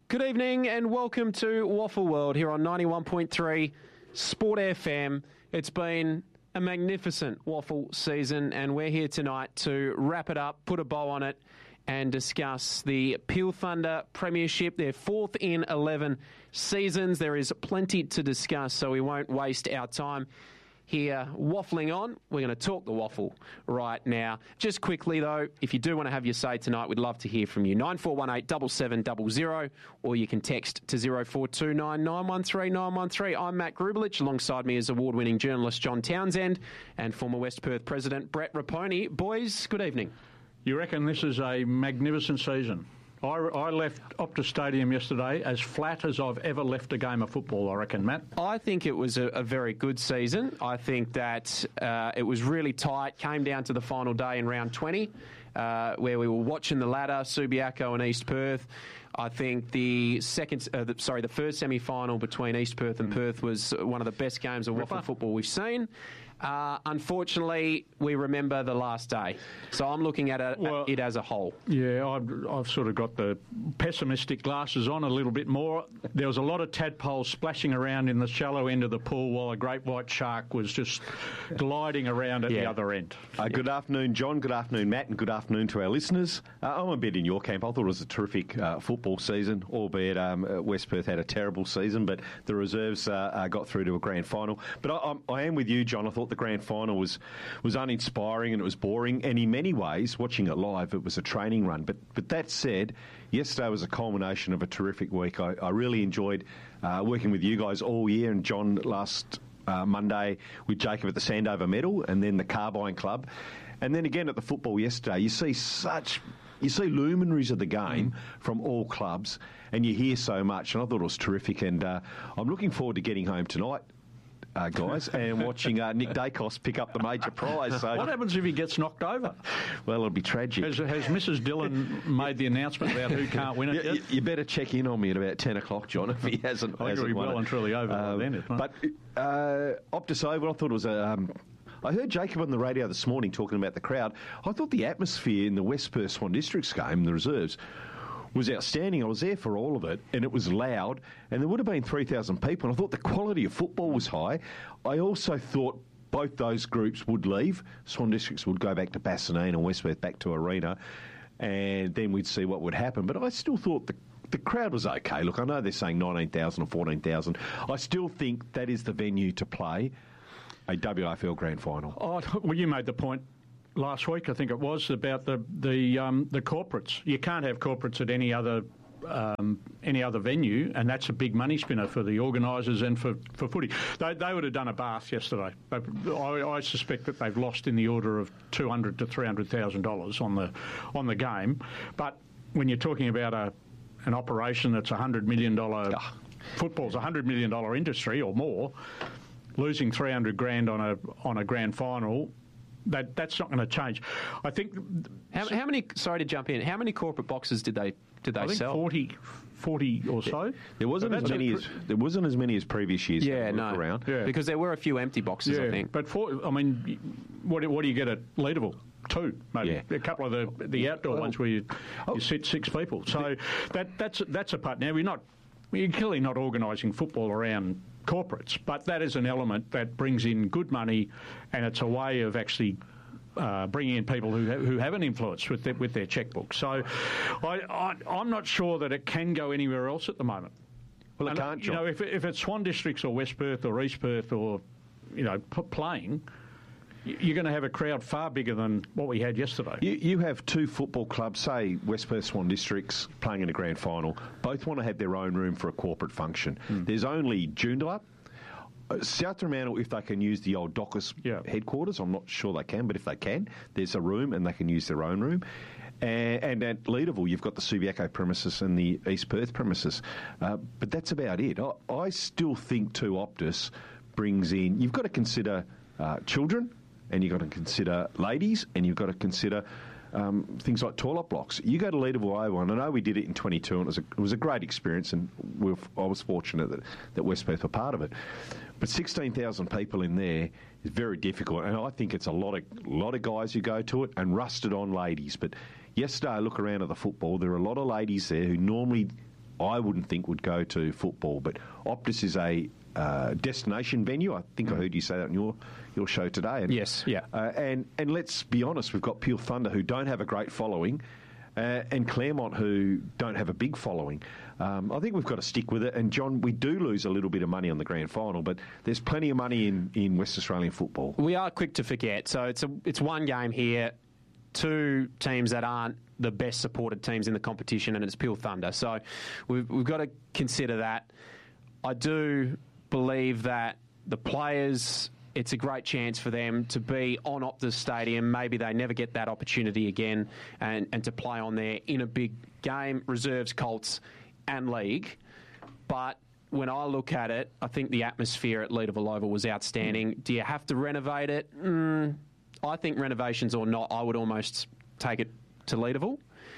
Good evening and welcome to Waffle World here on 91.3 Sport FM. It's been a magnificent waffle season and we're here tonight to wrap it up, put a bow on it and discuss the Peel Thunder Premiership, their fourth in 11 seasons. There is plenty to discuss, so we won't waste our time here waffling on. We're going to talk the waffle right now. Just quickly though, if you do want to have your say tonight, we'd love to hear from you. 9418 7700, or you can text to 0429 913 913. I'm Matt Grubelich. Alongside me is award-winning journalist John Townsend and former West Perth President Brett Raponi. Boys, good evening. You reckon this is a magnificent season? I left Optus Stadium yesterday as flat as I've ever left a game of football, I reckon, Matt. I think it was a very good season. I think that it was really tight, came down to the final day in round 20, where we were watching the ladder, Subiaco and East Perth. I think the first semi-final between East Perth and Perth was one of the best games of waffle football we've seen. Unfortunately, we remember the last day. So I'm looking at it as a whole. Yeah, I've sort of got the pessimistic glasses on a little bit more. There was a lot of tadpoles splashing around in the shallow end of the pool while a great white shark was just gliding around at the other end. Good afternoon, John. Good afternoon, Matt. And good afternoon to our listeners. I'm a bit in your camp. I thought it was a terrific football season, albeit West Perth had a terrible season, but the reserves got through to a grand final. But I am with you, John. I thought the grand final was uninspiring and it was boring, and in many ways, watching it live, it was a training run. But that said, yesterday was a culmination of a terrific week. I really enjoyed working with you guys all year, and John last Monday with Jacob at the Sandover Medal, and then the Carbine Club, and then again at the football yesterday. You see luminaries of the game from all clubs, and you hear so much, and I thought it was terrific, and I'm looking forward to getting home tonight, guys, and watching Nick Dacos pick up the major prize. So, what happens if he gets knocked over? Well, it'll be tragic. Has Mrs. Dillon made the announcement about who can't win it yet? You better check in on me at about 10 o'clock, John, if he hasn't. I think he'll be well and truly over by then, isn't it? But Optus Oval, I thought it was I heard Jacob on the radio this morning talking about the crowd. I thought the atmosphere in the West Perth Swan Districts game, the reserves, was outstanding. I was there for all of it, and it was loud, and there would have been 3,000 people, and I thought the quality of football was high. I also thought both those groups would leave. Swan Districts would go back to Bassanine and West Perth back to Arena, and then we'd see what would happen. But I still thought the crowd was okay. Look, I know they're saying 19,000 or 14,000. I still think that is the venue to play a WAFL Grand Final. Oh, well, you made the point last week, I think it was, about the corporates. You can't have corporates at any other venue, and that's a big money spinner for the organisers and for footy. They would have done a bath yesterday. I suspect that they've lost in the order of $200,000 to $300,000 on the game. But when you're talking about an operation that's $100 million, football's a $100 million industry or more, losing $300,000 on a grand final. That's not going to change. I think. How many? Sorry to jump in. How many corporate boxes did they sell? 40 or so. There wasn't as many as previous years. Yeah, no. Around. Yeah. Because there were a few empty boxes. I think. But what do you get at Leederville? 2, maybe. Yeah. A couple of the outdoor ones where you sit 6 people. So that's a part. Now we're clearly not organising football around corporates, but that is an element that brings in good money, and it's a way of actually bringing in people who have an influence with their checkbook. So I'm not sure that it can go anywhere else at the moment. Well, it can't, John. If it's Swan Districts or West Perth or East Perth or playing, you're going to have a crowd far bigger than what we had yesterday. You have 2 football clubs, say West Perth Swan Districts, playing in a grand final. Both want to have their own room for a corporate function. There's only Joondalup. South Fremantle, if they can use the old Dockers headquarters, I'm not sure they can, but if they can, there's a room and they can use their own room. And at Leederville, you've got the Subiaco premises and the East Perth premises. But that's about it. I still think too Optus brings in, you've got to consider children, and you've got to consider ladies, and you've got to consider things like toilet blocks. You go to Leederville Oval, and I know we did it in 22, and it was a great experience, and I was fortunate that West Perth were part of it. But 16,000 people in there is very difficult, and I think it's a lot of guys who go to it, and rusted-on ladies. But yesterday, I look around at the football, there are a lot of ladies there who normally I wouldn't think would go to football. But Optus is a destination venue. I think I heard you say that on your show today. And, Yes, yeah. And let's be honest, we've got Peel Thunder, who don't have a great following, and Claremont, who don't have a big following. I think we've got to stick with it. And, John, we do lose a little bit of money on the grand final, but there's plenty of money in West Australian football. We are quick to forget. So it's one game here, two teams that aren't the best supported teams in the competition, and it's Peel Thunder. So we've got to consider that. I do believe that the players, it's a great chance for them to be on Optus Stadium. Maybe they never get that opportunity again and to play on there in a big game, reserves, Colts and League. But when I look at it, I think the atmosphere at Leederville Oval was outstanding. Do you have to renovate it? I think renovations or not, I would almost take it to Leederville.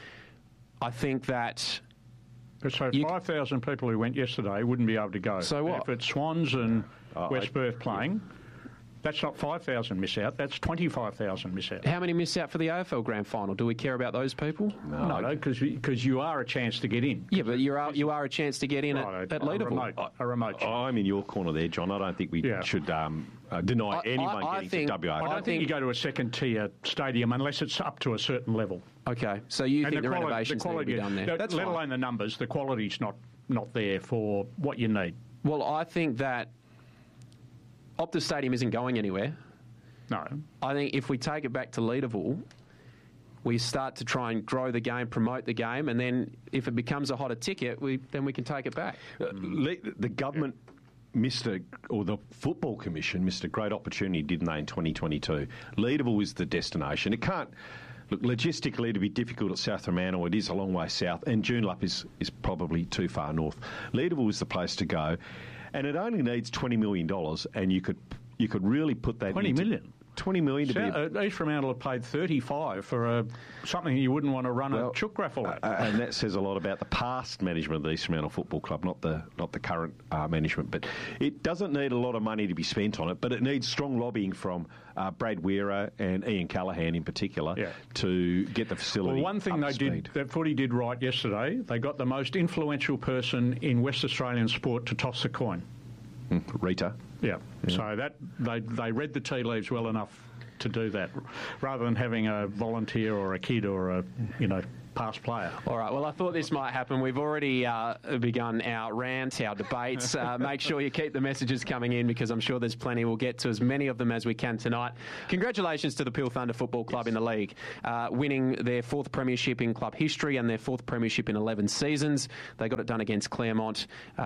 I think that... So 5,000 people who went yesterday wouldn't be able to go. So what? If it's Swans and West Perth playing, that's not 5,000 miss out, that's 25,000 miss out. How many miss out for the AFL Grand Final? Do we care about those people? No, because you are a chance to get in. Yeah, but you are a chance to get in at Leederville. A remote. I'm in your corner there, John. I don't think we should deny anyone getting to WA. I don't think you go to a second-tier stadium unless it's up to a certain level. Okay, so you think the renovations need to be done there? Let alone the numbers, the quality's not there for what you need. Well, I think that Optus Stadium isn't going anywhere. No. I think if we take it back to Leederville, we start to try and grow the game, promote the game, and then if it becomes a hotter ticket, then we can take it back. The government or the Football Commission missed a great opportunity, didn't they, in 2022? Leederville is the destination. It can't... Look, logistically, it'd be difficult at South Fremantle. It is a long way south, and Joondalup is probably too far north. Leederville is the place to go, and it only needs $20 million, and you could really put that... $20 million? $20 million to be... East Fremantle have paid $35 for something you wouldn't want to run a chook raffle at. And that says a lot about the past management of the East Fremantle Football Club, not the current management. But it doesn't need a lot of money to be spent on it, but it needs strong lobbying from Brad Weira and Ian Callaghan in particular to get the facility. Well, one thing that Footy did right yesterday, they got the most influential person in West Australian sport to toss the coin. Rita. Yeah. So that they read the tea leaves well enough to do that, rather than having a volunteer or a kid or a past player. All right, well, I thought this might happen. We've already begun our rants, our debates. Make sure you keep the messages coming in because I'm sure there's plenty. We'll get to as many of them as we can tonight. Congratulations to the Peel Thunder Football Club in the league, winning their fourth premiership in club history and their fourth premiership in 11 seasons. They got it done against Claremont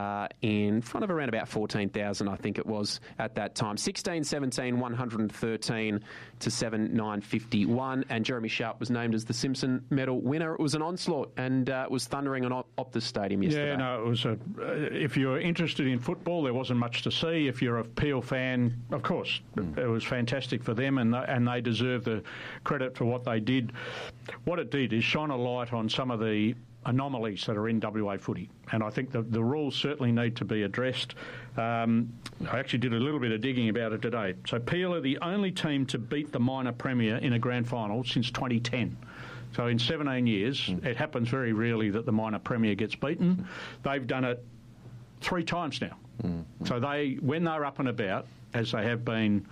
in front of around about 14,000, I think it was, at that time. 16-17, 113 to 7-9-51, and Jeremy Sharp was named as the Simpson Medal winner. It was an onslaught and was thundering on Optus Stadium yesterday. Yeah, no, it was if you're interested in football, there wasn't much to see. If you're a Peel fan, of course, it was fantastic for them, and they deserve the credit for what they did. What it did is shine a light on some of the anomalies that are in WA footy, and I think the rules certainly need to be addressed. I actually did a little bit of digging about it today. So Peel are the only team to beat the minor premier in a grand final since 2010. So in 17 years, it happens very rarely that the minor premier gets beaten. They've done it 3 times now. So when they're up and about, as they have been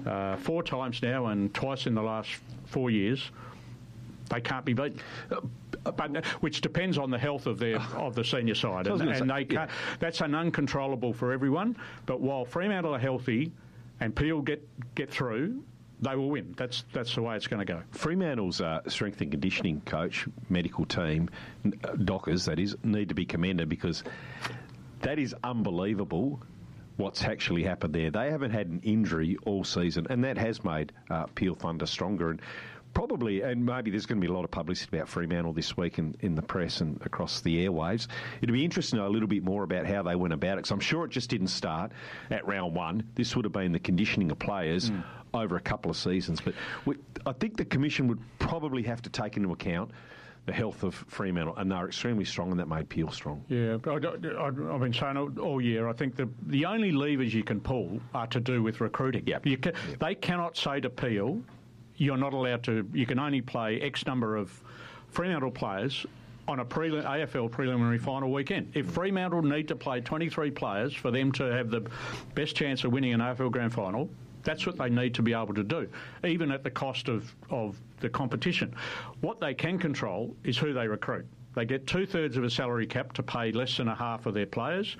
4 times now and twice in the last 4 years, they can't be beaten. But which depends on the health of the senior side, and they can't. That's an uncontrollable for everyone. But while Fremantle are healthy and Peel get through, they will win. That's the way it's going to go. Fremantle's strength and conditioning coach, medical team, Dockers, that is, need to be commended because that is unbelievable what's actually happened there. They haven't had an injury all season, and that has made Peel Thunder stronger. And probably, and maybe there's going to be a lot of publicity about Fremantle this week in the press and across the airwaves. It'd be interesting to know a little bit more about how they went about it, because I'm sure it just didn't start at round 1. This would have been the conditioning of players over a couple of seasons. But I think the Commission would probably have to take into account the health of Fremantle, and they're extremely strong, and that made Peel strong. Yeah, I've been saying it all year. I think the only levers you can pull are to do with recruiting. They cannot say to Peel, you're not allowed to, you can only play X number of Fremantle players on a AFL preliminary final weekend. If Fremantle need to play 23 players for them to have the best chance of winning an AFL Grand Final, that's what they need to be able to do, even at the cost of the competition. What they can control is who they recruit. They get 2/3 of a salary cap to pay less than a half of their players.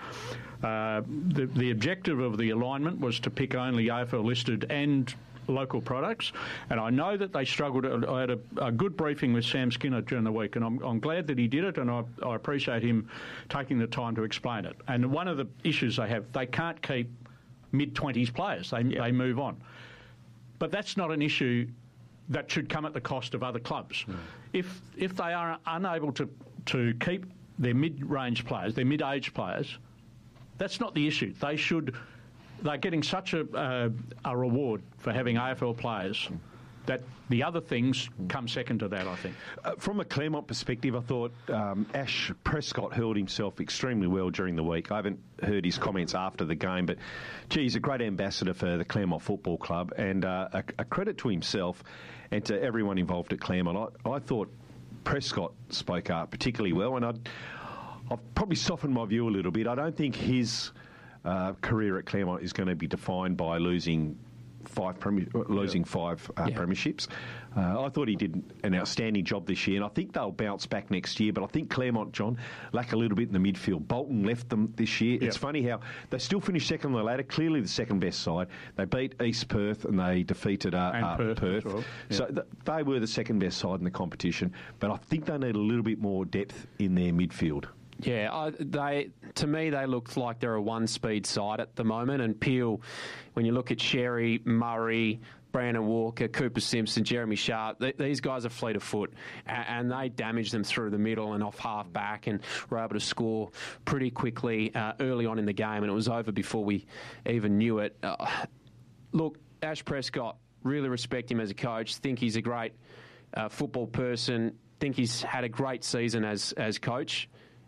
The objective of the alignment was to pick only AFL listed and local products, and I know that they struggled. I had a good briefing with Sam Skinner during the week, and I'm glad that he did it, and I appreciate him taking the time to explain it. And one of the issues they have, they can't keep mid-20s players. They move on. But that's not an issue that should come at the cost of other clubs. If they are unable to keep their mid-range players, their mid-age players, that's not the issue. They're getting such a reward for having AFL players that the other things come second to that, I think. From a Claremont perspective, I thought Ash Prescott held himself extremely well during the week. I haven't heard his comments after the game, but, gee, he's a great ambassador for the Claremont Football Club, and a credit to himself and to everyone involved at Claremont. I thought Prescott spoke up particularly well, and I've probably softened my view a little bit. I don't think his career at Claremont is going to be defined by losing five premierships. I thought he did an outstanding job this year, and I think they'll bounce back next year. But I think Claremont, John, lack a little bit in the midfield. Bolton left them this year. It's funny how they still finished second on the ladder, clearly the second best side. They beat East Perth and they defeated Perth. Well. So they were the second best side in the competition, but I think they need a little bit more depth in their midfield. Yeah, to me, they look like they're a one-speed side at the moment. And Peel, when you look at Sherry, Murray, Brandon Walker, Cooper Simpson, Jeremy Sharp, these guys are fleet of foot, and they damaged them through the middle and off half-back and were able to score pretty quickly early on in the game, and it was over before we even knew it. Look, Ash Prescott, really respect him as a coach, think he's a great football person, think he's had a great season as coach.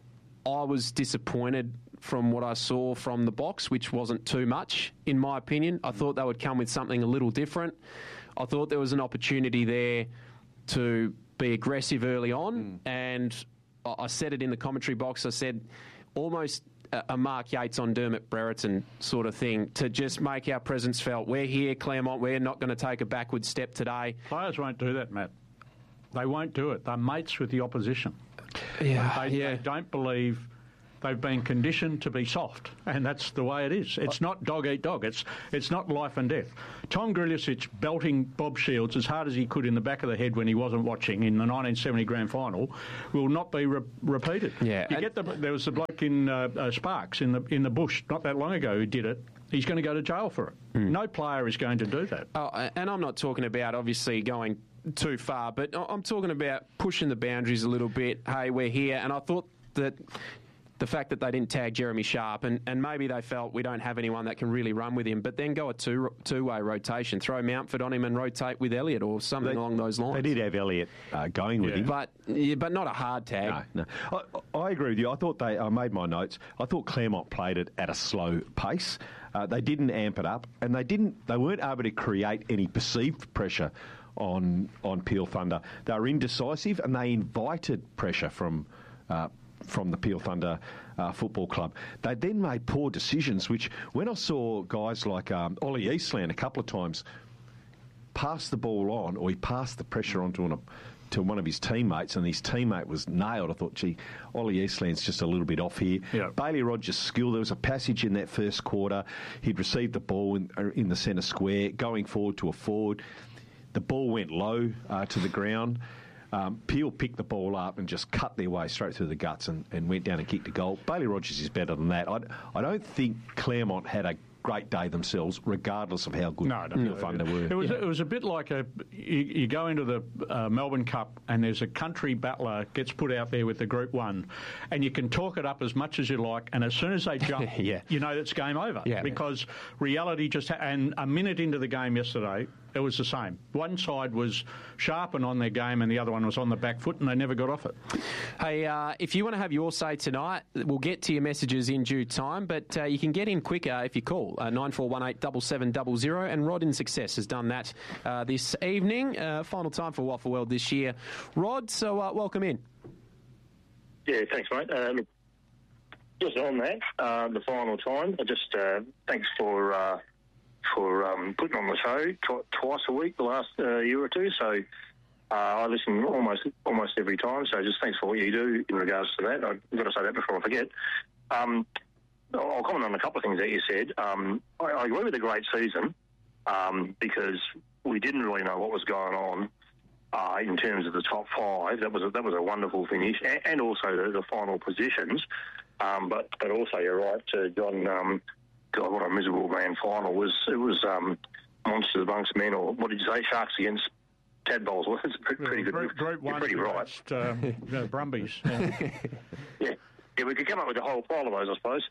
I was disappointed from what I saw from the box, which wasn't too much, in my opinion. I thought they would come with something a little different. I thought there was an opportunity there to be aggressive early on, and I said it in the commentary box. I said almost a Mark Yates on Dermot Brereton sort of thing, to just make our presence felt. We're here, Claremont. We're not going to take a backward step today. Players won't do that, Matt. They won't do it. They're mates with the opposition. They don't believe they've been conditioned to be soft, and that's the way it is. It's not dog eat dog. It's not life and death. Tom Griličić belting Bob Shields as hard as he could in the back of the head when he wasn't watching in the 1970 Grand Final will not be repeated. Yeah, there was a bloke in Sparks in the bush not that long ago who did it. He's going to go to jail for it. No player is going to do that. Oh, and I'm not talking about obviously going too far, but I'm talking about pushing the boundaries a little bit. Hey, we're here. And I thought that the fact that they didn't tag Jeremy Sharp, and maybe they felt we don't have anyone that can really run with him, but then go a two-way rotation, throw Mountford on him and rotate with Elliott or something along those lines. They did have Elliott going with him. But not a hard tag. No. I agree with you. I thought I made my notes. I thought Claremont played it at a slow pace. They didn't amp it up, and they weren't able to create any perceived pressure on Peel Thunder. They were indecisive, and they invited pressure from the Peel Thunder Football Club. They then made poor decisions, which when I saw guys like Ollie Eastland a couple of times pass the ball on, or he passed the pressure on to one of his teammates, and his teammate was nailed, I thought, gee, Ollie Eastland's just a little bit off here. Yep. Bailey Rogers' skill, there was a passage in that first quarter. He'd received the ball in the centre square, going forward to a forward. The ball went low to the ground. Peel picked the ball up and just cut their way straight through the guts and went down and kicked a goal. Bailey Rogers is better than that. I don't think Claremont had a great day themselves, regardless of how good Peel Thunder were. It was a bit like you go into the Melbourne Cup and there's a country battler gets put out there with the Group 1, and you can talk it up as much as you like, and as soon as they jump, you know it's game over. Yeah. Because reality and a minute into the game yesterday, it was the same. One side was sharp and on their game, and the other one was on the back foot, and they never got off it. Hey, if you want to have your say tonight, we'll get to your messages in due time, but you can get in quicker if you call 9418 7700, and Rod in Success has done that this evening. Final time for Waffle World this year. Rod, so welcome in. Yeah, thanks, mate. Just on that, the final time, I just thanks for putting on the show twice a week the last year or two. So I listen almost every time. So just thanks for what you do in regards to that. I've got to say that before I forget. I'll comment on a couple of things that you said. I agree with a great season because we didn't really know what was going on in terms of the top five. That was a wonderful finish, and also the final positions. But also you're right, John. God, what a miserable grand final was. It was Monsters amongst men, or what did you say? Sharks against Tadpoles. Well, it's pretty good. Group You're pretty right. Brumbies. Yeah, we could come up with a whole pile of those, I suppose.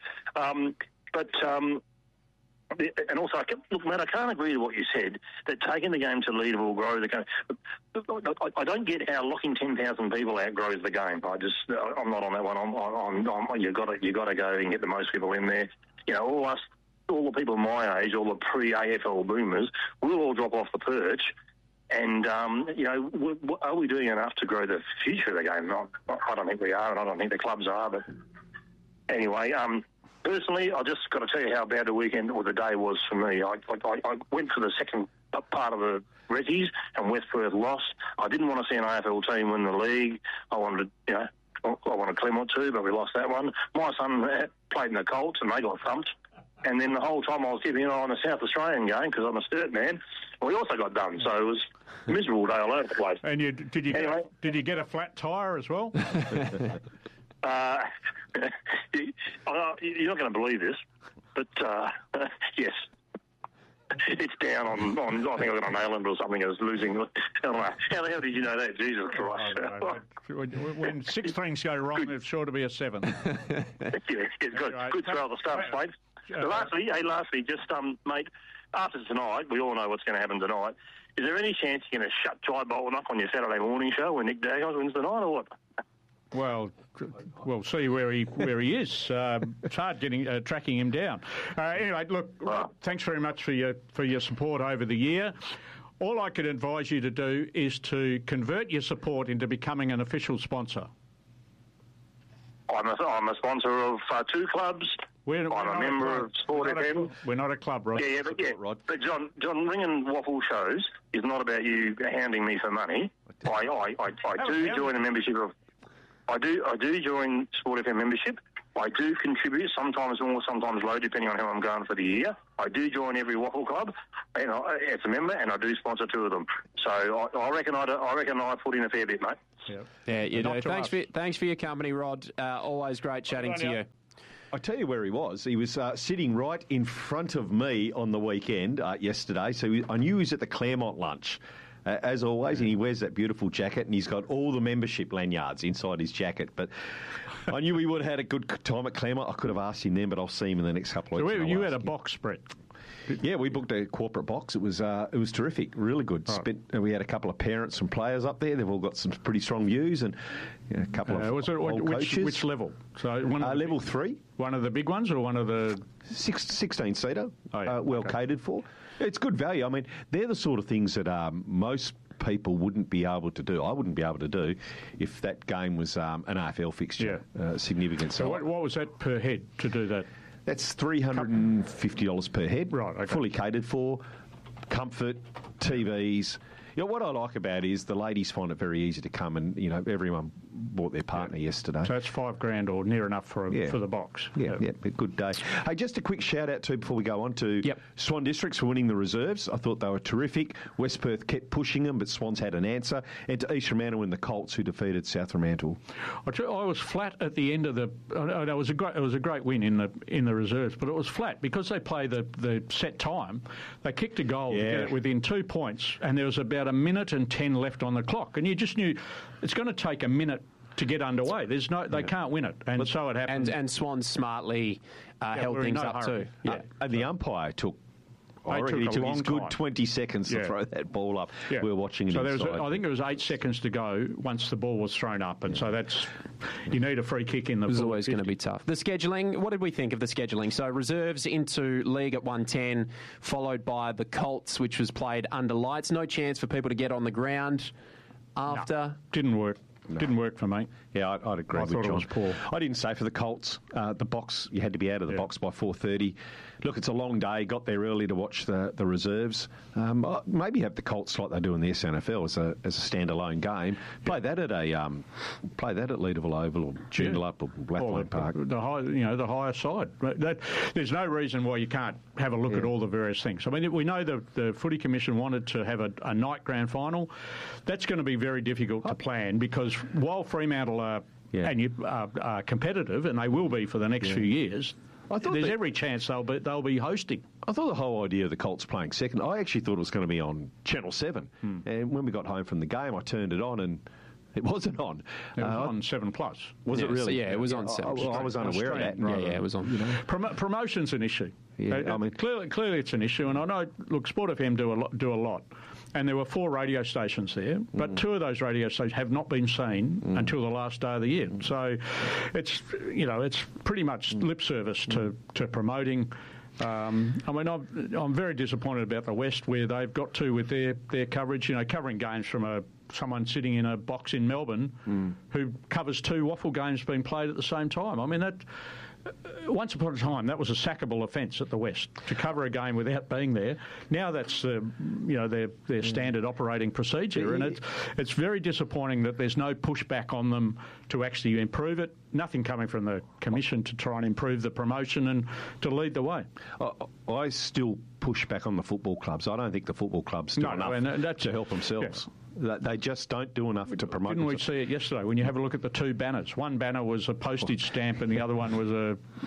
And also, look, Matt, I can't agree to what you said, that taking the game to lead will grow the game. I don't get how locking 10,000 people out grows the game. I'm not on that one. You've got to go and get the most people in there. You know, all the people my age, all the pre-AFL boomers, we'll all drop off the perch. And, are we doing enough to grow the future of the game? I don't think we are, and I don't think the clubs are. But anyway, personally, I just got to tell you how bad the weekend or the day was for me. I went for the second part of the Rezzies, and West Perth lost. I didn't want to see an AFL team win the league. I wanted Claremont too, but we lost that one. My son played in the Colts, and they got thumped. And then the whole time I was keeping an eye on the South Australian game because I'm a Sturt man. We also got done, so it was a miserable day all over the place. And did you get a flat tyre as well? You're not going to believe this, but yes, it's down on. I think I got an island or something. I was losing. I don't know. How the hell did you know that? Jesus Christ! When 6 things go wrong, it's sure to be a 7. Yeah, good throw of the stuff, mate. Lastly, just mate. After tonight, we all know what's going to happen tonight. Is there any chance you're going to shut Jai Bolton up on your Saturday morning show when Nick Daggers wins tonight, or what? Well, we'll see where he is. It's hard tracking him down. Anyway, look, thanks very much for your support over the year. All I could advise you to do is to convert your support into becoming an official sponsor. I'm a sponsor of 2 clubs. I'm a member of Sport FM. We're not a club, Rod. Yeah, but John, ringing waffle shows is not about you hounding me for money. I do join a membership of. I do join Sport FM membership. I do contribute, sometimes more, sometimes low, depending on how I'm going for the year. I do join every waffle club as a member, and I do sponsor 2 of them. So I reckon I put in a fair bit, mate. Yeah, you do. Thanks for your company, Rod. Always great chatting to you. I tell you where he was. He was sitting right in front of me on the weekend yesterday. So I knew he was at the Claremont lunch, as always, and he wears that beautiful jacket, and he's got all the membership lanyards inside his jacket. But I knew he would have had a good time at Claremont. I could have asked him then, but I'll see him in the next couple of weeks. So you had a box, Brett? Yeah, we booked a corporate box. It was terrific, really good. Right. We had a couple of parents and players up there. They've all got some pretty strong views, and a couple of coaches. Which level? So level 3. One of the big ones, or one of the 16-seater? Catered for. It's good value. I mean, they're the sort of things that most people wouldn't be able to do. I wouldn't be able to do if that game was an AFL fixture, significant. So what was that per head to do that? That's $350 per head. Right, okay. Fully catered for, comfort, TVs. You know, what I like about it is the ladies find it very easy to come, and everyone bought their partner yesterday. So that's $5,000 or near enough for the box. Yeah, a good day. Hey, just a quick shout out too before we go on to Swan Districts for winning the reserves. I thought they were terrific. West Perth kept pushing them, but Swans had an answer. And to East Fremantle and the Colts, who defeated South Fremantle. I was flat at the end of the. It was a great win in the reserves, but it was flat because they play the set time. They kicked a goal to get it within 2 points, and there was about a minute and 10 left on the clock, and you just knew it's going to take a minute to get underway. They can't win it, and so it happened. And Swans smartly held things up too. Yeah, and the umpire took. I reckon he took his good 20 seconds to throw that ball up. Yeah. We were watching it inside. I think there was 8 seconds to go once the ball was thrown up, and so you need a free kick in the. It was always going to be tough. The scheduling. What did we think of the scheduling? So reserves into league at 1:10, followed by the Colts, which was played under lights. No chance for people to get on the ground after. No, didn't work. Didn't work for me. Yeah, I'd agree with John. I thought it was poor. I didn't say for the Colts, the box, you had to be out of the box by 4:30. Look, it's a long day. Got there early to watch the reserves. Maybe have the Colts like they do in the SNFL as a standalone game. Play that at Leederville Oval or Joondalup or Blackline Park. The higher side. There's no reason why you can't have a look at all the various things. I mean, we know the Footy Commission wanted to have a night grand final. That's going to be very difficult to plan because while Fremantle are competitive, and they will be for the next few years, there's every chance they'll be hosting. I thought the whole idea of the Colts playing second, I actually thought it was going to be on Channel 7. And when we got home from the game, I turned it on and it wasn't on. It was on 7+. Was it really? Yeah, it was on 7. I was unaware of that. Yeah, it was on. Promotion's an issue. Yeah, Clearly it's an issue, and I know. Look, Sport FM do a lot, and there were 4 radio stations there, but 2 of those radio stations have not been seen until the last day of the year. So, it's pretty much lip service to promoting. I'm very disappointed about the West where they've got to with their coverage. Covering games from someone sitting in a box in Melbourne who covers 2 waffle games being played at the same time. I mean that. Once upon a time, that was a sackable offence at the West to cover a game without being there. Now that's their standard operating procedure, and it's very disappointing that there's no pushback on them to actually improve it. Nothing coming from the Commission to try and improve the promotion and to lead the way. I still push back on the football clubs. I don't think the football clubs do enough to help themselves. Yeah. They just don't do enough to promote. Didn't we see it yesterday when you have a look at the 2 banners? One banner was a postage stamp, and the other one was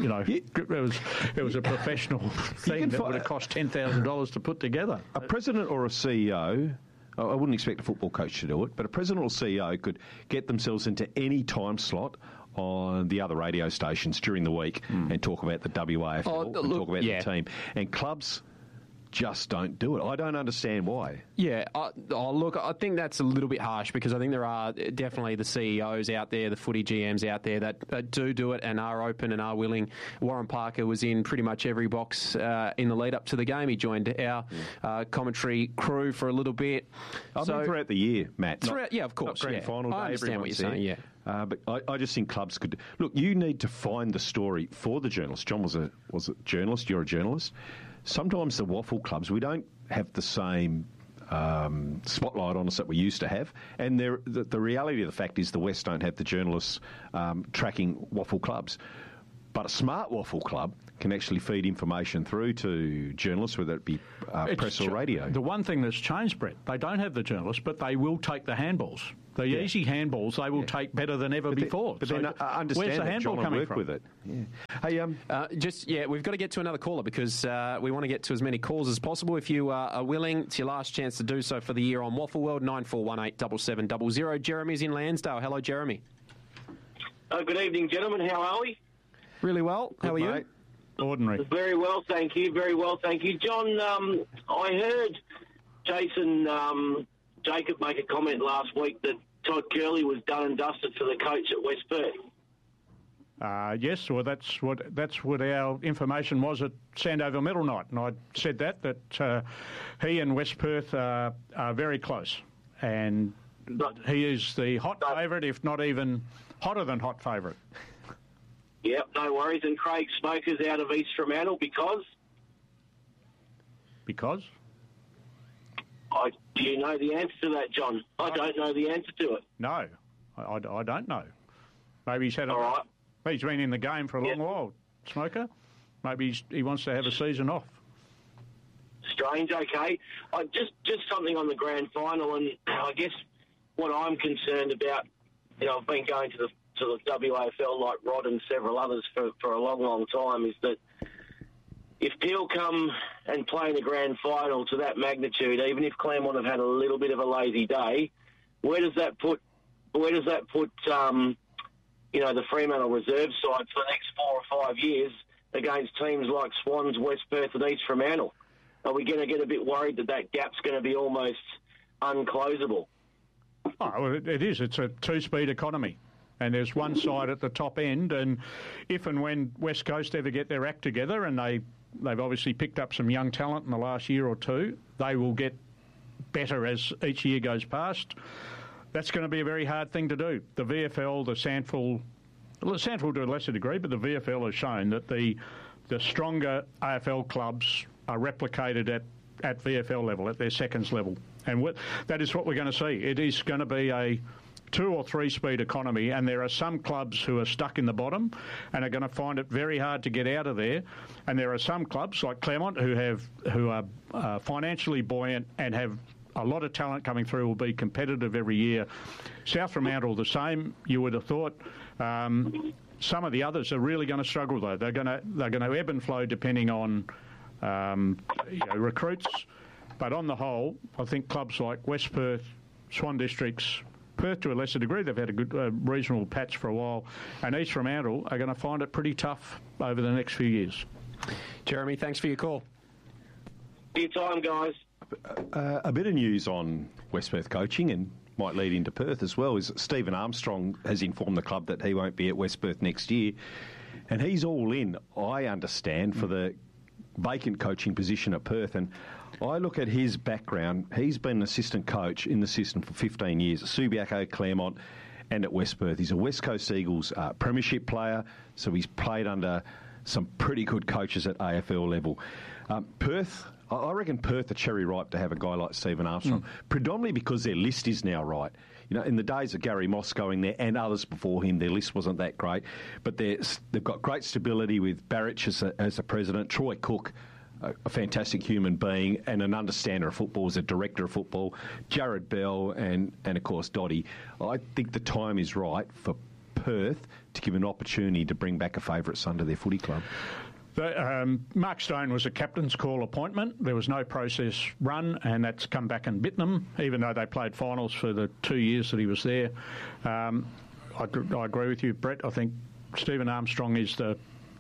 it was a professional thing that would have cost $10,000 to put together. A president or a CEO. I wouldn't expect a football coach to do it, but a president or CEO could get themselves into any time slot on the other radio stations during the week and talk about the WAFL and talk about the team. And clubs just don't do it. I don't understand why. Yeah, look, I think that's a little bit harsh because I think there are definitely the CEOs out there, the footy GMs out there that do it and are open and are willing. Warren Parker was in pretty much every box in the lead up to the game. He joined our commentary crew for a little bit. I mean, throughout the year, Matt. Of course. Not grand final day. I understand what you're saying, yeah. But I just think clubs could... Look, you need to find the story for the journalist. John was a journalist. You're a journalist. Sometimes the waffle clubs, we don't have the same spotlight on us that we used to have. And the reality of the fact is the West don't have the journalists tracking waffle clubs. But a smart waffle club can actually feed information through to journalists, whether it be press or radio. The one thing that's changed, Brett, they don't have the journalists, but they will take the handballs. The easy handballs they will take better than ever before. But then understand where's the handball coming work from? With it. Yeah. Hey, we've got to get to another caller because we want to get to as many calls as possible. If you are willing, it's your last chance to do so for the year on Waffle World. 9418 7700. Jeremy's in Lansdale. Hello, Jeremy. Good evening, gentlemen. How are we? Really well. How are you? Mate. Ordinary. Very well, thank you. Very well, thank you. John, I heard Jason Jacob make a comment last week that Todd Curley was done and dusted for the coach at West Perth. Yes, well, that's what our information was at Sandover Medal Night, and I said that he and West Perth are very close, and he is the hot favourite, if not even hotter than hot favourite. Yep, no worries. And Craig Smoker's out of East Fremantle because? Because? Do you know the answer to that, John? I don't know the answer to it. No, I don't know. Maybe he's had he's been in the game for a long while, Smoker. Maybe he wants to have a season off. Strange, okay. Just something on the grand final, and I guess what I'm concerned about, I've been going to the WAFL like Rod and several others for a long, long time, is that if Peel come and play in the grand final to that magnitude, even if Claremont have had a little bit of a lazy day, where does that put the Fremantle reserve side for the next 4 or 5 years against teams like Swans, West Perth and East Fremantle? Are we going to get a bit worried that gap's going to be almost unclosable? Oh, well, it is. It's a two-speed economy. And there's one side at the top end, and if and when West Coast ever get their act together, and they've obviously picked up some young talent in the last year or two, they will get better as each year goes past. that's going to be a very hard thing to do. The VFL, the SANFL to a lesser degree, but the VFL has shown that the stronger AFL clubs are replicated at VFL level, at their seconds level. And that is what we're going to see. It is going to be a 2 or 3 speed economy, and there are some clubs who are stuck in the bottom and are going to find it very hard to get out of there. And there are some clubs like Claremont who are financially buoyant and have a lot of talent coming through, will be competitive every year. South Fremantle the same, you would have thought. Some of the others are really going to struggle though. They're going to ebb and flow depending on recruits. But on the whole, I think clubs like West Perth, Swan Districts, Perth to a lesser degree, they've had a good reasonable patch for a while, and East Fremantle are going to find it pretty tough over the next few years. Jeremy, thanks for your call. Your time, guys. A bit of news on West Perth coaching, and might lead into Perth as well, is Stephen Armstrong has informed the club that he won't be at West Perth next year, and he's all in, I understand, for the vacant coaching position at Perth. And I look at his background. He's been an assistant coach in the system for 15 years at Subiaco, Claremont and at West Perth. He's a West Coast Eagles premiership player, so he's played under some pretty good coaches at AFL level. Perth, I reckon Perth are cherry ripe to have a guy like Stephen Armstrong, predominantly because their list is now right. You know, in the days of Gary Moss going there and others before him, their list wasn't that great. But they've got great stability with Barrich as the president, Troy Cook, a fantastic human being and an understander of football as a director of football, Jared Bell and of course Dotty. I think the time is right for Perth to give an opportunity to bring back a favourite son to their footy club. Mark Stone was a captain's call appointment. There was no process run, and that's come back and bitten them, even though they played finals for the 2 years that he was there. I agree with you, Brett. I think Stephen Armstrong is Todd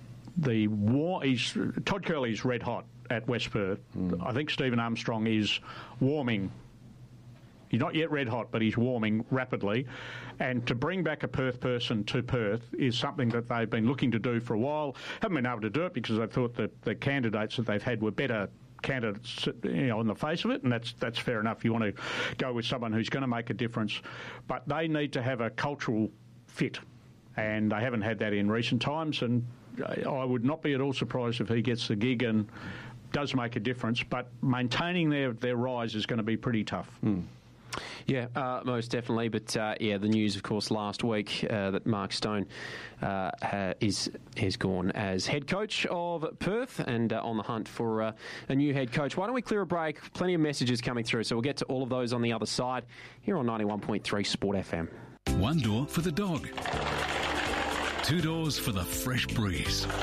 Curley's red hot at West Perth. I think Stephen Armstrong is warming. He's not yet red hot, but he's warming rapidly. And to bring back a Perth person to Perth is something that they've been looking to do for a while. Haven't been able to do it because they thought that the candidates that they've had were better candidates, on the face of it, and that's fair enough. You want to go with someone who's going to make a difference. But they need to have a cultural fit, and they haven't had that in recent times. And I would not be at all surprised if he gets the gig and does make a difference. But maintaining their rise is going to be pretty tough. Yeah, most definitely. But, the news, of course, last week that Mark Stone is gone as head coach of Perth and on the hunt for a new head coach. Why don't we clear a break? Plenty of messages coming through, so we'll get to all of those on the other side here on 91.3 Sport FM. One door for the dog. 2 doors for the fresh breeze.